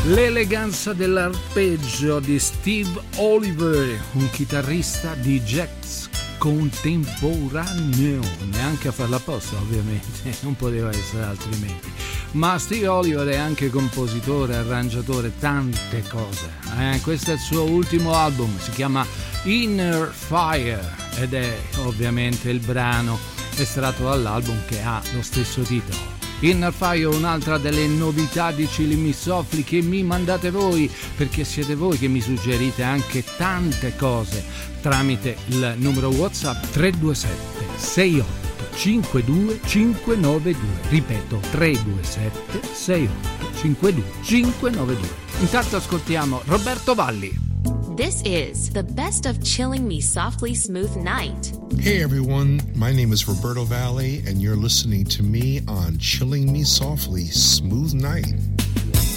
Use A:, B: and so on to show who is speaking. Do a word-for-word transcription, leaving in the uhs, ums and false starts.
A: L'eleganza dell'arpeggio di Steve Oliver, un chitarrista di jazz contemporaneo, neanche a farla apposta ovviamente, non poteva essere altrimenti. Ma Steve Oliver è anche compositore, arrangiatore, tante cose. Eh? Questo è il suo ultimo album, si chiama Inner Fire ed è ovviamente il brano estratto dall'album che ha lo stesso titolo. Inner Fire, un'altra delle novità di Chilling Me Softly che mi mandate voi, perché siete voi che mi suggerite anche tante cose tramite il numero WhatsApp tre due sette sei otto cinque due cinque nove due. Ripeto, tre due sette sei otto cinque due cinque nove due. Intanto ascoltiamo Roberto Valli.
B: This is the best of Chilling Me Softly Smooth Night.
C: Hey everyone, my name is Roberto Valli and you're listening to me on Chilling Me Softly Smooth Night.